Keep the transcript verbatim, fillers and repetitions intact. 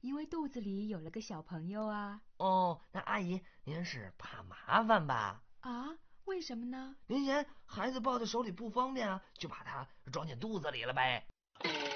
因为肚子里有了个小朋友啊。 哦，那阿姨您是怕麻烦吧？ 啊？为什么呢？ 您嫌孩子抱在手里不方便啊，就把它装进肚子里了呗。